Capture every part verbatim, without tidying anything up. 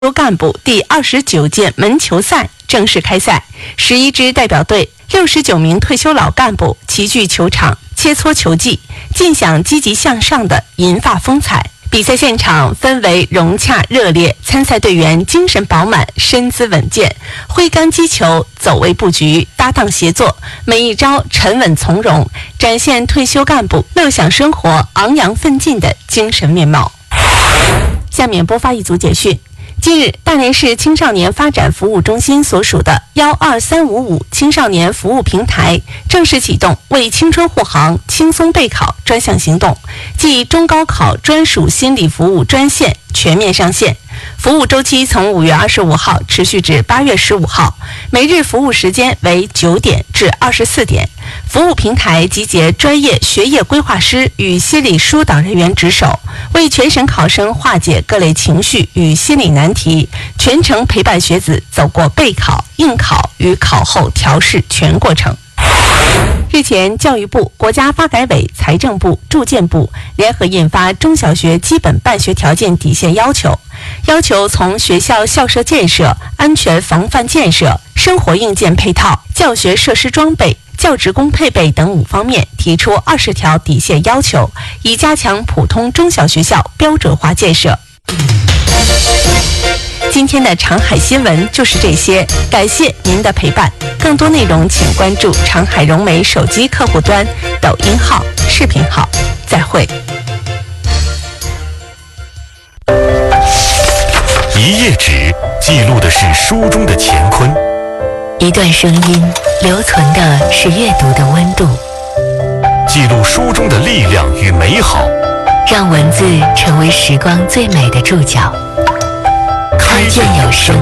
干部第二十九届门球赛正式开赛，十一支代表队、六十九名退休老干部齐聚球场，切磋球技，尽享积极向上的银发风采。比赛现场氛围融洽热烈，参赛队员精神饱满，身姿稳健，挥杆击球，走位布局，搭档协作，每一招沉稳从容，展现退休干部乐享生活、昂扬奋进的精神面貌。下面播发一组简讯。近日，大连市青少年发展服务中心所属的幺二三五五青少年服务平台正式启动为青春护航、轻松备考专项行动，即中高考专属心理服务专线全面上线。服务周期从五月二十五号持续至八月十五号，每日服务时间为九点至二十四点。服务平台集结专业学业规划师与心理疏导人员值守，为全省考生化解各类情绪与心理难题，全程陪伴学子走过备考、应考与考后调试全过程。日前，教育部、国家发改委、财政部、住建部联合印发《中小学基本办学条件底线要求》，要求从学校校舍建设、安全防范建设、生活硬件配套、教学设施装备、教职工配备等五方面提出二十条底线要求，以加强普通中小学校标准化建设。今天的长海新闻就是这些，感谢您的陪伴。更多内容请关注长海融媒手机客户端、抖音号、视频号。再会。 一页纸记录的是书中的乾坤， 一段声音留存的是阅读的温度， 记录书中的力量与美好， 让文字成为时光最美的注脚。开卷有声。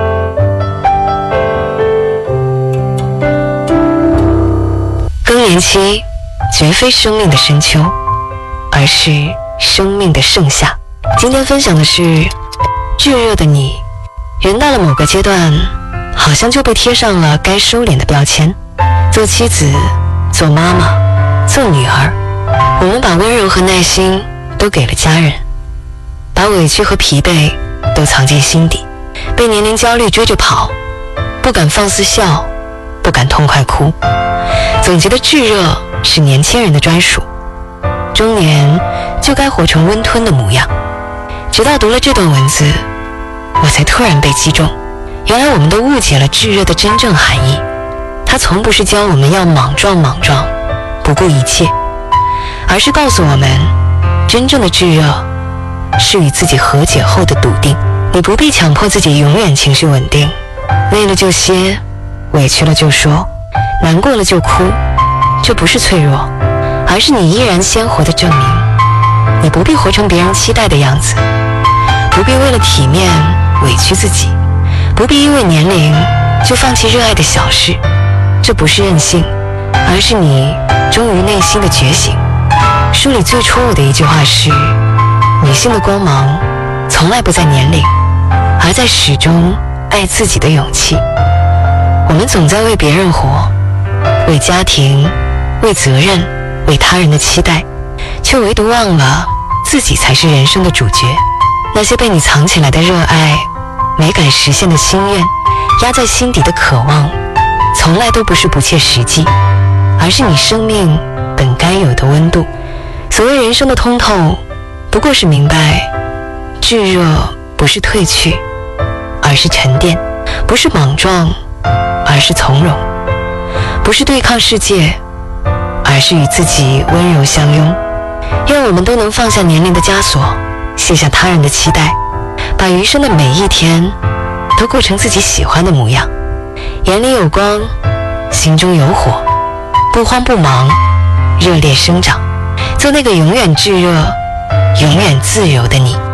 更年期绝非生命的深秋，而是生命的盛夏。今天分享的是炙热的你，人到了某个阶段，好像就被贴上了该收敛的标签。做妻子，做妈妈，做女儿，我们把温柔和耐心都给了家人，把委屈和疲惫都藏进心底，被年龄焦虑追着跑，不敢放肆笑，不敢痛快哭。总觉得炙热是年轻人的专属，中年就该活成温吞的模样。直到读了这段文字，我才突然被击中，原来我们都误解了炙热的真正含义。它从不是教我们要莽撞莽撞，不顾一切，而是告诉我们，真正的炙热是与自己和解后的笃定。你不必强迫自己永远情绪稳定，累了就歇，委屈了就说，难过了就哭。这不是脆弱，而是你依然鲜活的证明。你不必活成别人期待的样子，不必为了体面委屈自己，不必因为年龄就放弃热爱的小事。这不是任性，而是你忠于内心的觉醒。书里最戳我的一句话是，女性的光芒从来不在年龄，而在始终爱自己的勇气。我们总在为别人活，为家庭，为责任，为他人的期待，却唯独忘了自己才是人生的主角。那些被你藏起来的热爱，没敢实现的心愿，压在心底的渴望，从来都不是不切实际，而是你生命本该有的温度。所谓人生的通透，不过是明白，炙热不是褪去，而是沉淀；不是莽撞，而是从容；不是对抗世界，而是与自己温柔相拥。愿我们都能放下年龄的枷锁，卸下他人的期待，把余生的每一天都过成自己喜欢的模样。眼里有光，心中有火，不慌不忙，热烈生长，做那个永远炙热、永远自由的你。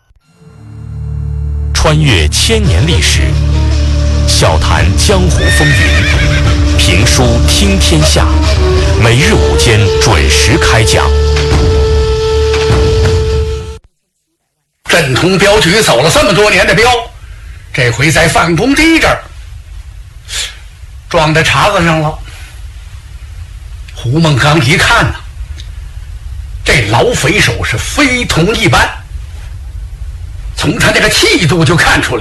穿越千年历史，笑谈江湖风云，评书听天下，每日午间准时开讲。 镇通镖局走了这么多年的镖，这回在范公堤这儿撞在茬子上了。胡孟刚一看呢、啊，这老匪首是非同一般， 从他这个气度就看出来。